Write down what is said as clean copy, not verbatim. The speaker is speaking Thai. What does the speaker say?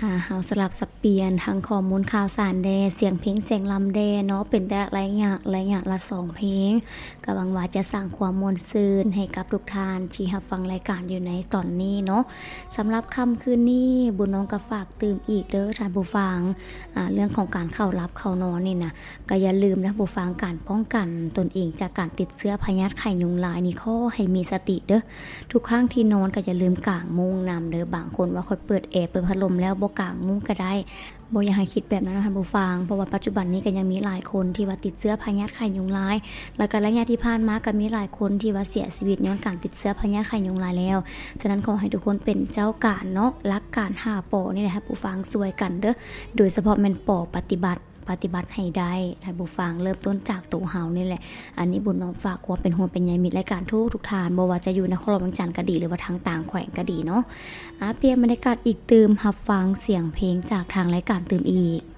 เฮาสลับสับเปลี่ยนทั้งข้อมูลข่าวสารแดเสียงเพลงเสียงลำแดเนาะเป็นแต่ละอย่างละ2เพลงก็หวังว่าจะสร้างความม่วนซื่นให้กับทุกท่านที่รับฟังรายการอยู่ในตอนนี้เนาะสำหรับค่ำคืนนี้บุญน้องก็ฝากตื่มอีกเด้อท่านผู้ฟังเรื่องของการเข้ารับเข้านอนนี่นะก็อย่าลืมนะผู้ฟังการป้องกันตนเองจากการติดเชื้อพยาธิไข้ยุงลายนี่ขอให้มีสติเด้อทุกครั้งที่นอนก็อย่าลืมกางมุ้งนำเด้อบางคนว่าค่อยเปิดแอร์เปิดพัดลมแล้วบ่กางมุ้งก็ได้บ่อยากให้คิดแบบนั้นนะท่านผู้ฟังเพราะว่าปัจจุบันนี้ก็ยังมีหลายคนที่ว่าติดเชื้อพยาธิไข้ยุงลายแล้วก็ระยะที่ผ่านมาก็มีหลายคนที่ว่าเสียชีวิตย้อนการติดเชื้อพยาธิไข้ยุงลายแล้วฉะนั้นขอให้ทุกคนเป็นเจ้าการเนาะรักการหาปอนี่แหละท่านผู้ฟังช่วยกันเด้อโดยเฉพาะแม่นปอปฏิบัติให้ได้ท่านผู้ฟังเริ่มต้นจากตัวเฮานี่แหละอันนี้บุญน้องฝากความเป็นห่วงเป็นใยมิตรรายการทุกทานบ่ว่าจะอยู่ในครอบวังจันทร์ก็ดีหรือว่าทางต่างแขวงก็ดีเนาะเปลี่ยนบรรยากาศอีกตื่มรับฟังเสียงเพลงจากทางรายการตื่มอีก